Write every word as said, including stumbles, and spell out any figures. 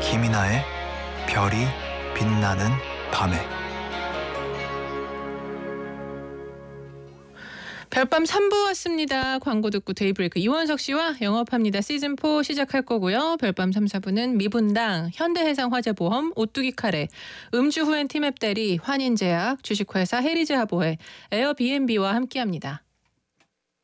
김이나의 별이 빛나는 밤에. 별밤 삼 부 왔습니다. 광고 듣고 데이브레이크 이원석 씨와 영업합니다. 시즌 사 시작할 거고요. 별밤 삼, 사 부는 미분당, 현대해상화재보험, 오뚜기 카레, 음주 후엔 티맵 대리, 환인제약, 주식회사 해리제하보해, 에어비앤비와 함께합니다.